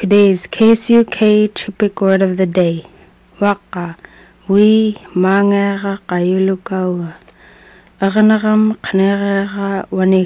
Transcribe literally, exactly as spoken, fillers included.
Today's K S U K Chupic Word of the Day. Waka, wi mangera kayulukawa. Aganagam knerera wani